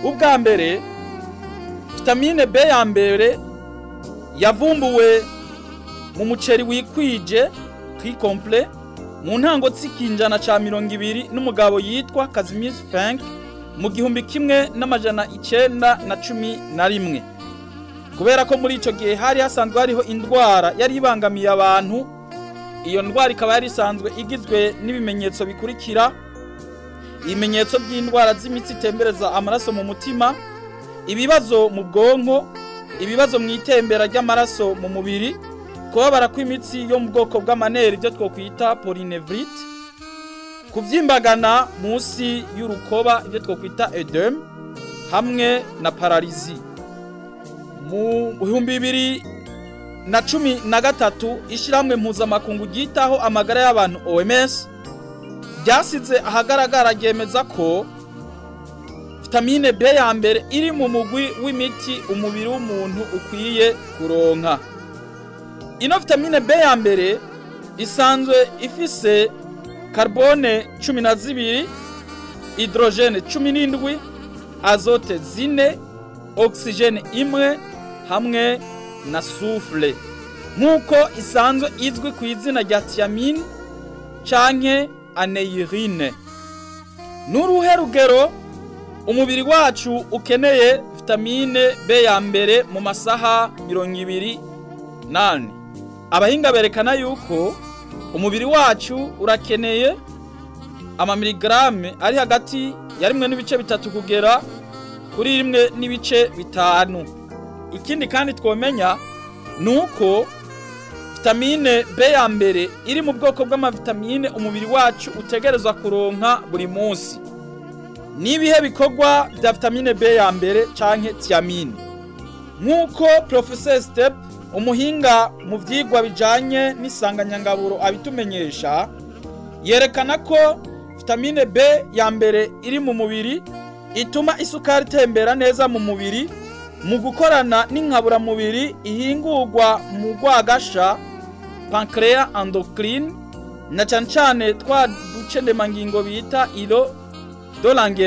ubwa mbere vitamine B ya mbere yavumbuwe mu muceri wikwije trikomple mu ntango z'ikinjana ca 200 n'umugabo yitwa Casimir Frank mu 1911 kubera ko muri ico gihe hari hasanzwe hariho indwara yari ibangamiye abantu. Iyo ndwara ikaba yari isanzwe igizwe n'ibimenyetso bikurikira: ibimenyetso by'indwara z'imitsi itembereza amaraso mu mutima, ibibazo mu bwonko, ibibazo mu itembera ry'amaraso mu mubiri, kubabara kw'imitsi yo mu bwoko bw'amaneri byo twokwita polynevrite, kuvyimbagana munsi y'urukoba ibyo twokwita edeme, hamwe na paralizi. Mu 2013 ishiramwe mpuzamakungu ryitaho amagara y'abantu OMS ryasize ahagaragara ryemeza ko vitamine B ya mbere iri mu mugwi w'imiti umubiri w'umuntu ukwiye kuronka. Ino vitamine B ya mbere isanzwe ifise carbone 12, hydrogene 17, azote 4, oxygene 1 hamwe na soufre, nkuko isanzwe izwi ku izina rya thiamine canke aneurine. Nuruhe rugero umubiri wacu ukeneye vitamine B ya mbere mu masaha 28? Abahinga berekana yuko umubiri wacu urakeneye amamiligrame ari hagati ya 1.3 kugera kuri 1.5. Ikindi kandi twomenya nuko vitamine B ya mbere iri mu bwoko bw'amavitamine umubiri wacu utegerezwa kuronka buri munsi. Nibihe bikorwa bya vitamine B ya mbere canke thiamine? Nkuko Professor Step umuhinga mu vyigwa bijanye n'isanganyangaburo abitumenyesha, yerekana ko vitamine B ya mbere iri mu mubiri ituma isukari tembera neza mu mubiri mu gukorana n'inkabura mubiri ihingurwa mu rwagasha pancreas endocrine na cyane twa ducendemangingo bita ilo dolange